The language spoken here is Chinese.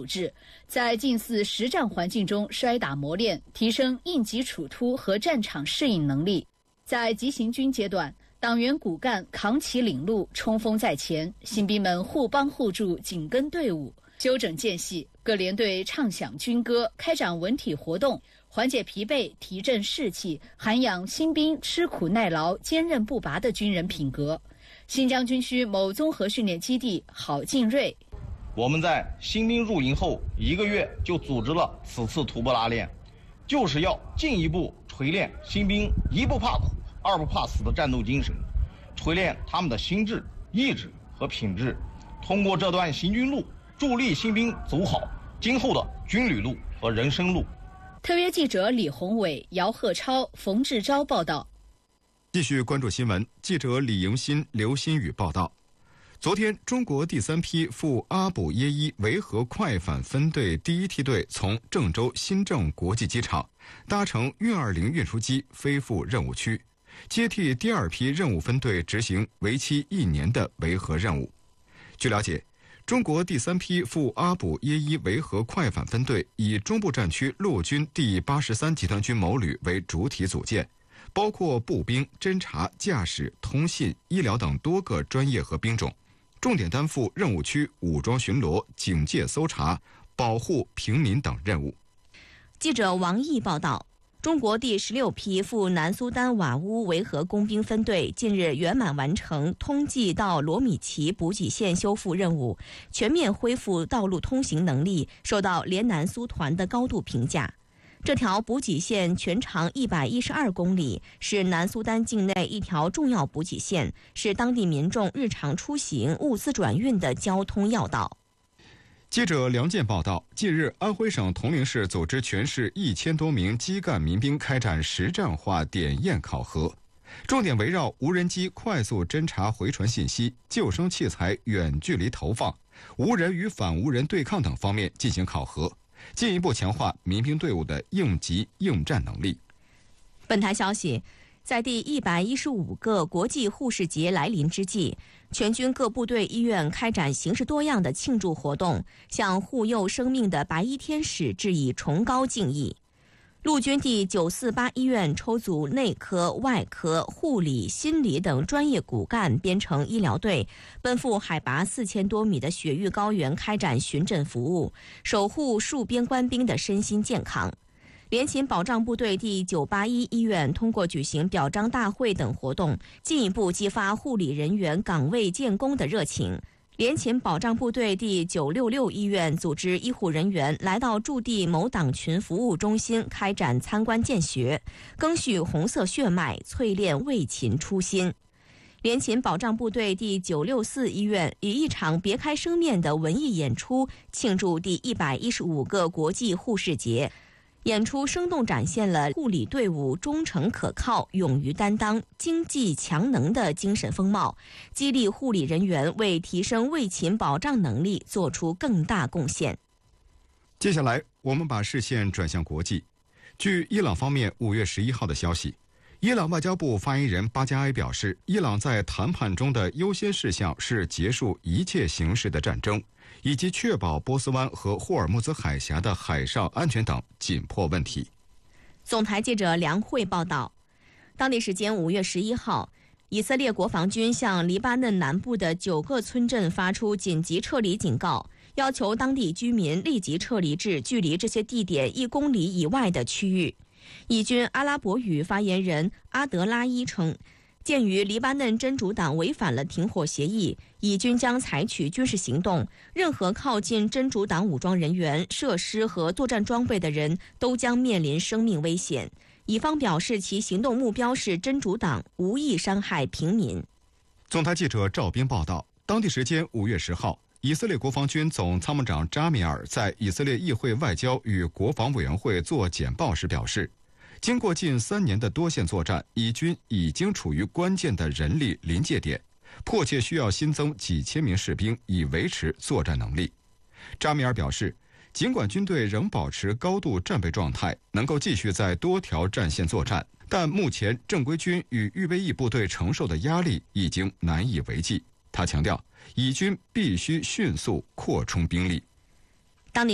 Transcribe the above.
置，在近似实战环境中摔打磨练，提升应急处突和战场适应能力。在急行军阶段，党员骨干扛旗领路，冲锋在前，新兵们互帮互助，紧跟队伍，休整间隙，各连队唱响军歌，开展文体活动，缓解疲惫，提振士气，涵养新兵吃苦耐劳、坚韧不拔的军人品格。新疆军区某综合训练基地郝进瑞， 我们在新兵入营后1个月就组织了此次徒步拉练，就是要进一步锤炼新兵一不怕苦、二不怕死的战斗精神，锤炼他们的心智、意志和品质。通过这段行军路，助力新兵走好今后的军旅路和人生路。 特约记者李宏伟、姚鹤超、冯志钊报道。 继续关注新闻，记者李迎新、刘新宇报道。昨天，中国第3批赴阿卜耶伊维和快反分队第1梯队从郑州新郑国际机场搭乘运20运输机飞赴任务区，接替第2批任务分队执行为期1年的维和任务。据了解，中国第3批赴阿卜耶伊维和快反分队以中部战区陆军第83集团军某旅为主体组建，包括步兵、侦察、驾驶、通信、医疗等多个专业和兵种，重点担负任务区武装巡逻、警戒搜查、保护平民等任务。 记者王毅报道，中国第16批赴南苏丹瓦乌维和工兵分队近日圆满完成通济到罗米奇补给线修复任务，全面恢复道路通行能力，受到联南苏团的高度评价。这条补给线全长112公里，是南苏丹境内一条重要补给线，是当地民众日常出行、物资转运的交通要道。 记者梁健报道，近日安徽省铜陵市组织全市1000多名基干民兵开展实战化点验考核，重点围绕无人机快速侦察回传信息、救生器材远距离投放、无人与反无人对抗等方面进行考核，进一步强化民兵队伍的应急应战能力。 本台消息，在第115个国际护士节来临之际，全军各部队医院开展形式多样的庆祝活动，向护佑生命的白衣天使致以崇高敬意。陆军第948医院抽组内科、外科、护理、心理等专业骨干编成医疗队，奔赴海拔4000多米的雪域高原开展巡诊服务，守护戍边官兵的身心健康。联勤保障部队第981医院通过举行表彰大会等活动，进一步激发护理人员岗位建功的热情。联勤保障部队第966医院组织医护人员来到驻地某党群服务中心开展参观见学，赓续红色血脉，淬炼为勤初心。联勤保障部队第964医院以一场别开生面的文艺演出庆祝第115个国际护士节。演出生动展现了护理队伍忠诚可靠、勇于担当、经济强能的精神风貌，激励护理人员为提升卫勤保障能力做出更大贡献。 接下来，我们把视线转向国际。据伊朗方面5月11号的消息，伊朗外交部发言人巴加埃表示，伊朗在谈判中的优先事项是结束一切形式的战争，以及确保波斯湾和霍尔木兹海峡的海上安全等紧迫问题。 总台记者梁慧报道，当地时间5月11号，以色列国防军向黎巴嫩南部的9个村镇发出紧急撤离警告，要求当地居民立即撤离至距离这些地点1公里以外的区域。以军阿拉伯语发言人阿德拉伊称，鉴于黎巴嫩真主党违反了停火协议，以军将采取军事行动，任何靠近真主党武装人员、设施和作战装备的人都将面临生命危险。以方表示其行动目标是真主党，无意伤害平民。 总台记者赵斌报道，当地时间5月10号，以色列国防军总参谋长扎米尔在以色列议会外交与国防委员会作简报时表示，经过近3年的多线作战，以军已经处于关键的人力临界点，迫切需要新增几千名士兵以维持作战能力。扎米尔表示，尽管军队仍保持高度战备状态，能够继续在多条战线作战，但目前正规军与预备役部队承受的压力已经难以为继。他强调，以军必须迅速扩充兵力。